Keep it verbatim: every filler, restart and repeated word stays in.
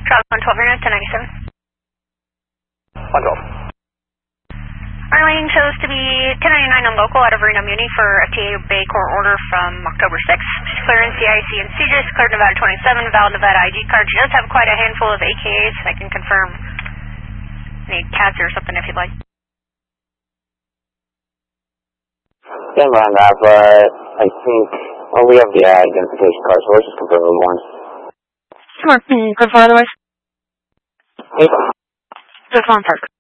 Travel one twelve, you're at ten ninety-seven. one twelve. Arlene shows to be ten ninety-nine on local out of Reno Muni for F T A Bay Court order from October sixth. She's clearing C I C and C J S, cleared Nevada twenty-seven, valid Nevada I G card. She does have quite a handful of A K As. I can confirm. Need cats or something if you'd like. Stand by on that, but I think, well, we have the identification card, so let's just confirm the ones. Sure, can you confirm otherwise? Hey. Just on park.